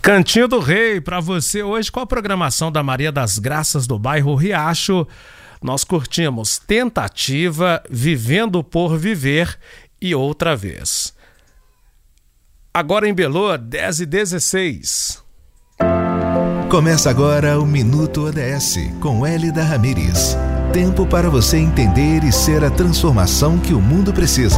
Cantinho do Rei para você hoje com a programação da Maria das Graças do bairro Riacho. Nós curtimos Tentativa, Vivendo por Viver e Outra Vez. Agora em Belô, 10h16. Começa agora o Minuto ODS com Hélida Ramírez. Tempo para você entender e ser a transformação que o mundo precisa.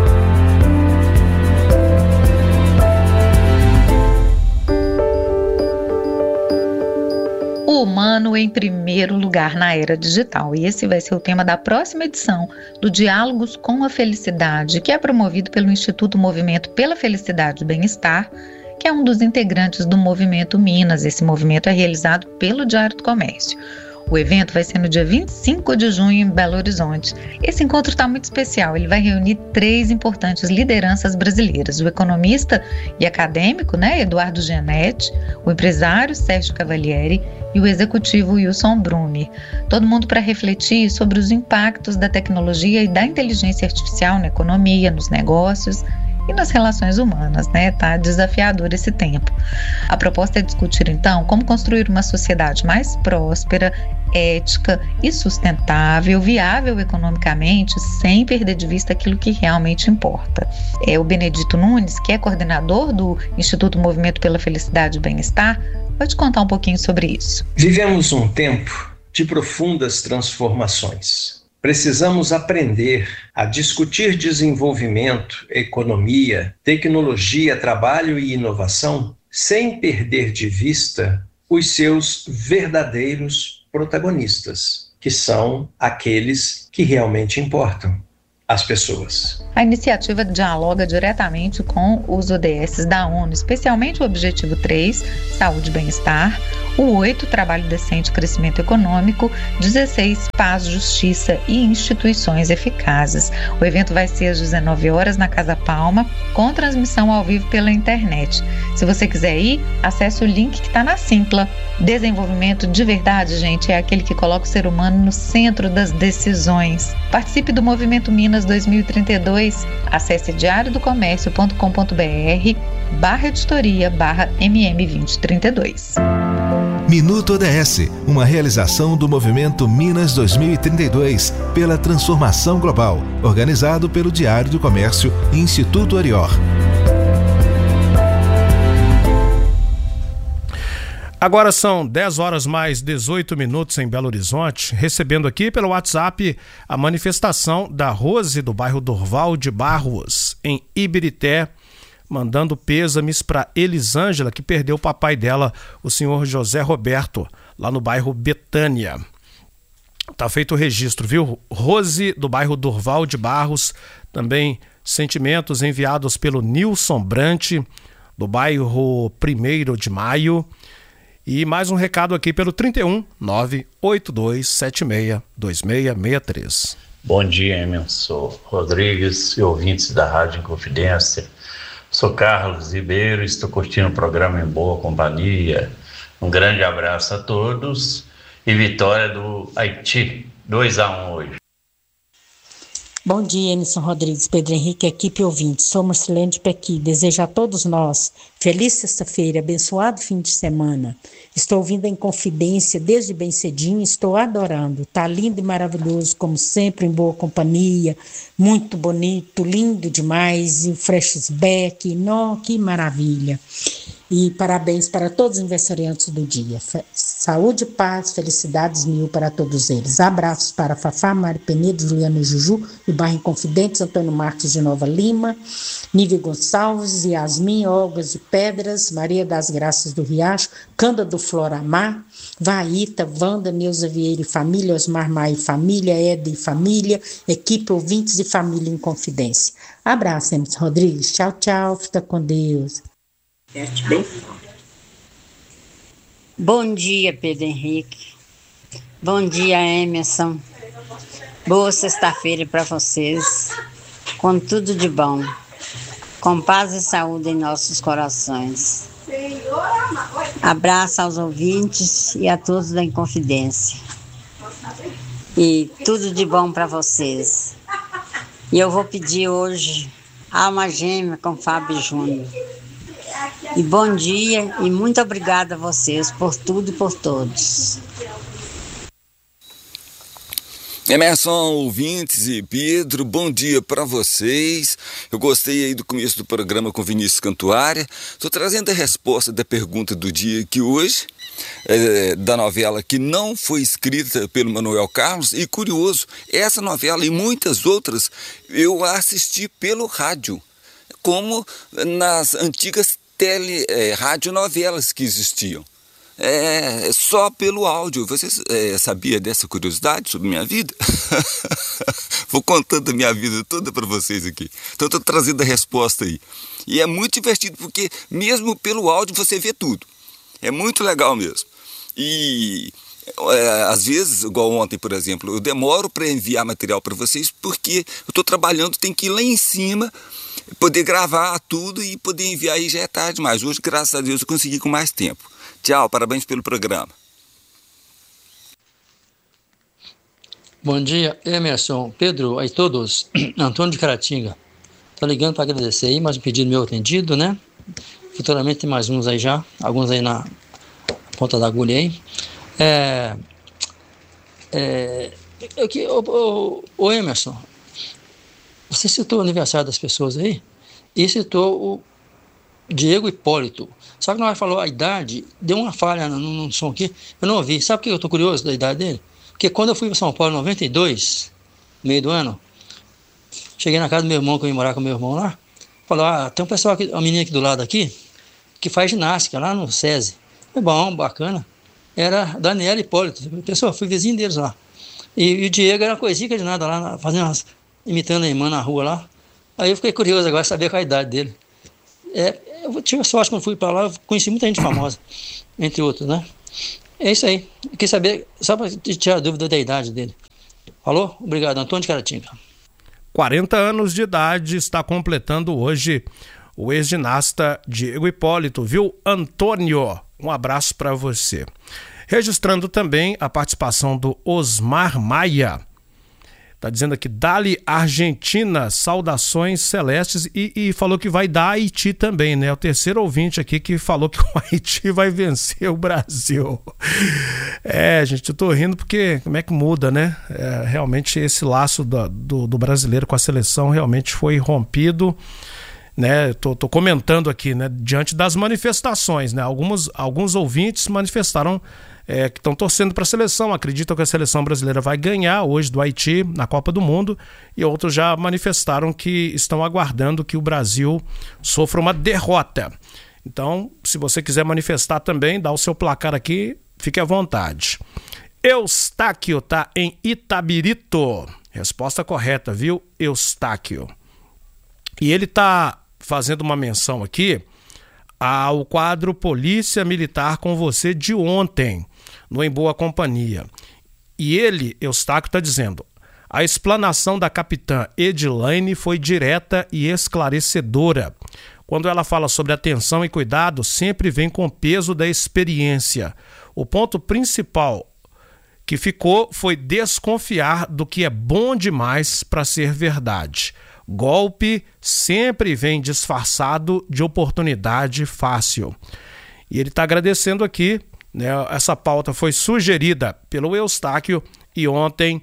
O humano em primeiro lugar na era digital. E esse vai ser o tema da próxima edição do Diálogos com a Felicidade, que é promovido pelo Instituto Movimento pela Felicidade e Bem-Estar, que é um dos integrantes do Movimento Minas. Esse movimento é realizado pelo Diário do Comércio. O evento vai ser no dia 25 de junho em Belo Horizonte. Esse encontro está muito especial. Ele vai reunir 3 importantes lideranças brasileiras: o economista e acadêmico, Eduardo Gianetti, o empresário Sérgio Cavalieri e o executivo Wilson Bruni. Todo mundo para refletir sobre os impactos da tecnologia e da inteligência artificial na economia, nos negócios e nas relações humanas, Tá desafiador esse tempo. A proposta é discutir, então, como construir uma sociedade mais próspera, ética e sustentável, viável economicamente, sem perder de vista aquilo que realmente importa. O Benedito Nunes, que é coordenador do Instituto Movimento pela Felicidade e Bem-Estar, vai te contar um pouquinho sobre isso. Vivemos um tempo de profundas transformações. Precisamos aprender a discutir desenvolvimento, economia, tecnologia, trabalho e inovação sem perder de vista os seus verdadeiros protagonistas, que são aqueles que realmente importam, as pessoas. A iniciativa dialoga diretamente com os ODS da ONU, especialmente o Objetivo 3, Saúde e Bem-Estar, o 8, Trabalho Decente e Crescimento Econômico, 16, Paz, Justiça e Instituições Eficazes. O evento vai ser às 19 horas na Casa Palma, com transmissão ao vivo pela internet. Se você quiser ir, acesse o link que está na Simpla. Desenvolvimento de verdade, gente, é aquele que coloca o ser humano no centro das decisões. Participe do Movimento Minas 2032. Acesse diariodocomercio.com.br/editoria/MM2032. Minuto ODS, uma realização do Movimento Minas 2032 pela transformação global, organizado pelo Diário do Comércio e Instituto Arior. Agora são 10 horas mais 18 minutos em Belo Horizonte, recebendo aqui pelo WhatsApp a manifestação da Rose do bairro Dorval de Barros, em Ibirité, mandando pêsames para Elisângela, que perdeu o papai dela, o senhor José Roberto, lá no bairro Betânia. Tá feito o registro, viu? Rose do bairro Dorval de Barros, também sentimentos enviados pelo Nilson Brant, do bairro 1º de Maio. E mais um recado aqui pelo 31 98276 2663. Bom dia, Emerson Rodrigues e ouvintes da Rádio Inconfidência. Sou Carlos Ribeiro, estou curtindo o programa em boa companhia. Um grande abraço a todos e vitória do Haiti, 2-1 hoje. Bom dia, Emerson Rodrigues, Pedro Henrique, equipe ouvinte. Sou Marcelene de Pequi. Desejo a todos nós feliz sexta-feira, abençoado fim de semana. Estou ouvindo em confidência desde bem cedinho, estou adorando. Tá lindo e maravilhoso, como sempre, em boa companhia, muito bonito, lindo demais. E o Freshback, que maravilha. E parabéns para todos os aniversariantes do dia. Saúde, paz, felicidades mil para todos eles. Abraços para Fafá, Mari Penedo, Juliano e Juju, do bairro Inconfidentes, Antônio Marcos de Nova Lima, Nívia Gonçalves, Yasmin, Olgas de Pedras, Maria das Graças do Riacho, Canda do Floramar, Vaíta, Wanda, Neuza Vieira e família, Osmar Maia e família, Eda e família, equipe ouvintes e família em confidência. Abraço, Emerson Rodrigues. Tchau, tchau. Fica com Deus. Bom dia, Pedro Henrique. Bom dia, Emerson. Boa sexta-feira para vocês. Com tudo de bom. Com paz e saúde em nossos corações. Abraço aos ouvintes e a todos da Inconfidência. E tudo de bom para vocês. E eu vou pedir hoje Alma Gêmea com Fábio Júnior. E bom dia e muito obrigada a vocês por tudo e por todos. Emerson, ouvintes e Pedro, bom dia para vocês. Eu gostei aí do começo do programa com Vinícius Cantuária. Estou trazendo a resposta da pergunta do dia aqui hoje, da novela que não foi escrita pelo Manuel Carlos. E curioso, essa novela e muitas outras eu assisti pelo rádio, como nas antigas radionovelas que existiam. Só pelo áudio. Você sabia dessa curiosidade sobre minha vida? Vou contando a minha vida toda para vocês aqui. Então estou trazendo a resposta aí. E é muito divertido porque mesmo pelo áudio você vê tudo. É muito legal mesmo. E às vezes, igual ontem, por exemplo, eu demoro para enviar material para vocês porque eu estou trabalhando, tem que ir lá em cima, poder gravar tudo e poder enviar, aí já é tarde demais. Hoje, graças a Deus, eu consegui com mais tempo. Tchau, parabéns pelo programa. Bom dia, Emerson, Pedro, aí todos, Antônio de Caratinga. Tô ligando para agradecer aí, mais um pedido meu atendido, né? Futuramente tem mais uns aí já, alguns aí na ponta da agulha aí. Ô Emerson, você citou o aniversário das pessoas aí e citou o Diego Hipólito. Só que na hora que falou a idade, deu uma falha no som aqui, eu não ouvi. Sabe por que eu tô curioso da idade dele? Porque quando eu fui para São Paulo em 92, no meio do ano, cheguei na casa do meu irmão, que eu ia morar com meu irmão lá, falou, tem um pessoal aqui, uma menina aqui do lado aqui, que faz ginástica lá no SESI. Foi bom, bacana. Era Daniela Hipólito. Pessoal, fui vizinho deles lá. E o Diego era coisinha de nada lá, imitando a irmã na rua lá. Aí eu fiquei curioso agora, saber qual a idade dele. Eu tive sorte quando fui para lá, eu conheci muita gente famosa, entre outros, né? É isso aí. Eu queria saber, só para tirar a dúvida da idade dele. Falou? Obrigado, Antônio de Caratinga. 40 anos de idade está completando hoje o ex-ginasta Diego Hipólito, viu, Antônio? Um abraço para você. Registrando também a participação do Osmar Maia. Está dizendo aqui, Dali Argentina, saudações celestes, e falou que vai dar Haiti também, né? O terceiro ouvinte aqui que falou que o Haiti vai vencer o Brasil. Gente, eu tô rindo porque como é que muda, né? Realmente esse laço do brasileiro com a seleção realmente foi rompido, né? Tô comentando aqui, né? Diante das manifestações, né? Alguns ouvintes manifestaram que estão torcendo para a seleção, acreditam que a seleção brasileira vai ganhar hoje do Haiti na Copa do Mundo, e outros já manifestaram que estão aguardando que o Brasil sofra uma derrota. Então, se você quiser manifestar também, dá o seu placar aqui, fique à vontade. Eustáquio tá em Itabirito. Resposta correta, viu, Eustáquio? E ele tá fazendo uma menção aqui ao quadro Polícia Militar com Você de ontem, no Em Boa Companhia. E ele, Eustáquio, está dizendo: a explanação da capitã Edilane foi direta e esclarecedora. Quando ela fala sobre atenção e cuidado, sempre vem com o peso da experiência. O ponto principal que ficou foi desconfiar do que é bom demais para ser verdade. Golpe sempre vem disfarçado de oportunidade fácil. E ele está agradecendo aqui, né? Essa pauta foi sugerida pelo Eustáquio e ontem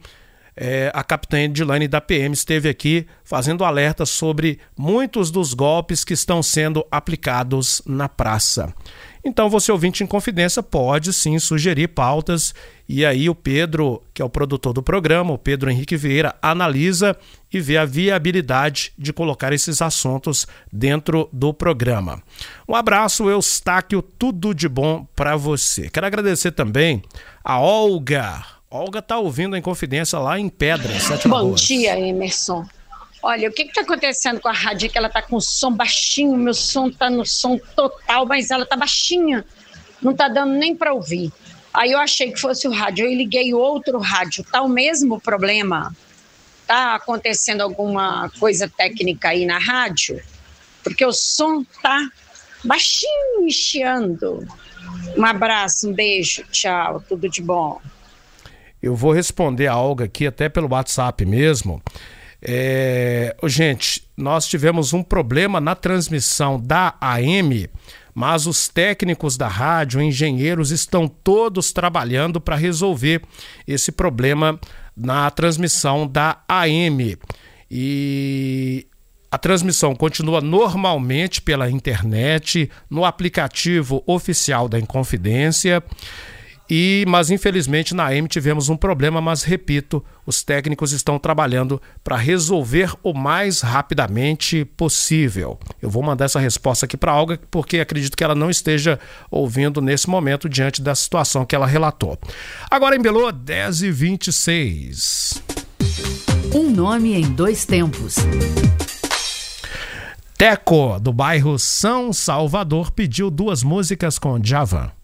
a capitã Edilane da PM esteve aqui fazendo alerta sobre muitos dos golpes que estão sendo aplicados na praça. Então você, ouvinte em confidência, pode sim sugerir pautas, e aí o Pedro, que é o produtor do programa, o Pedro Henrique Vieira, analisa e vê a viabilidade de colocar esses assuntos dentro do programa. Um abraço, Eustáquio, tudo de bom para você. Quero agradecer também a Olga. Olga está ouvindo em confidência lá em Pedras, Sete Lagoas. Bom dia, Emerson. Olha, o que está acontecendo com a rádio? Que ela está com o som baixinho, meu som está no som total, mas ela está baixinha, não está dando nem para ouvir. Aí eu achei que fosse o rádio, eu liguei outro rádio, tá o mesmo problema? Tá acontecendo alguma coisa técnica aí na rádio? Porque o som tá baixinho, chiando. Um abraço, um beijo, tchau, tudo de bom. Eu vou responder a Olga aqui até pelo WhatsApp mesmo. Gente, nós tivemos um problema na transmissão da AM, mas os técnicos da rádio, engenheiros, estão todos trabalhando para resolver esse problema na transmissão da AM. E a transmissão continua normalmente pela internet, no aplicativo oficial da Inconfidência, mas infelizmente na AM tivemos um problema, mas repito, os técnicos estão trabalhando para resolver o mais rapidamente possível. Eu vou mandar essa resposta aqui para a Olga, porque acredito que ela não esteja ouvindo nesse momento diante da situação que ela relatou. Agora em Belô, 10h26. Um nome em dois tempos. Teco, do bairro São Salvador, pediu 2 músicas com Djavan.